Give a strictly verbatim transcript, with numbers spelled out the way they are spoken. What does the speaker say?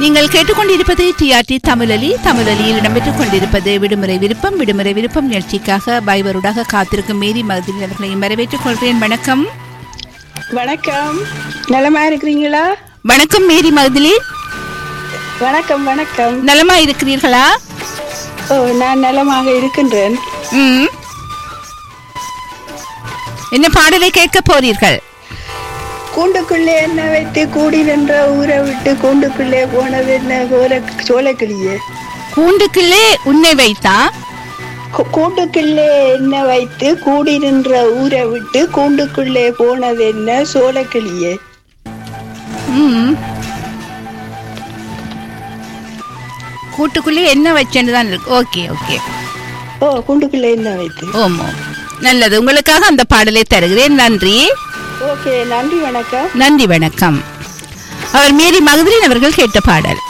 நீங்கள் கேட்டுக்கொண்டிருப்பது டிஆர்டி தமிழொலி. தமிழொலியில் இடம்பெற்றுக் கொண்டிருப்பது விடுமுறை விருப்பம். விடுமுறை விருப்பம் நிகழ்ச்சிக்காக பைவருடாக காத்திருக்கும் மேரி மகதில் அவர்களையும் வரவேற்றுக் கொள்கிறேன். வணக்கம். வணக்கம். நலமா இருக்கிறீங்களா? வணக்கம் மேரி மகதிலி. வணக்கம் வணக்கம். நலமா இருக்கிறீர்களா? ஓ, நான் நலமாக இருக்கின்றேன். ம், என்ன பாடலை கேட்க போறீர்கள்? கூண்டுக்குள்ளே என்ன வைத்து கூடி நின்ற ஊரை விட்டு கூண்டுக்குள்ளே போனது என்ன கோர சோளக்கிளியே. கூண்டுக்குள்ளே உன்னை வைத்தா? கூ- கூண்டுக்குள்ளே என்ன வைத்து கூடி நின்ற ஊரை விட்டு கூண்டுக்குள்ளே போனது என்ன சோளக்கிளியே. ம், கூட்டுக்குள்ளே என்ன வச்சேன்னு தான் இருக்கு. Okay okay. ஓ, கூண்டுக்குள்ளே என்ன வைத்து. ஓமோ, நல்லது. உங்களுக்காக அந்த பாடலை தருகிறேன். நன்றி. ஓகே, நன்றி, வணக்கம். நன்றி, வணக்கம். அவர் மேரி மகதிலின் அவர்கள் கேட்ட பாடல்.